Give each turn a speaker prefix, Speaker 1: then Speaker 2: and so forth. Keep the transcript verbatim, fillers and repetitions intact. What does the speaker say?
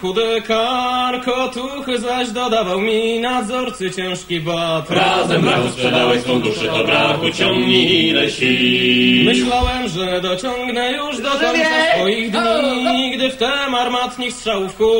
Speaker 1: Chudy kar, kotuchy zaś dodawał mi nadzorcy ciężki bat.
Speaker 2: Razem brachu sprzedałeś swą duszę, do brachu ciągnij ile sił.
Speaker 1: Myślałem, że dociągnę już do końca swoich dni, gdy w tem armatnich strzałów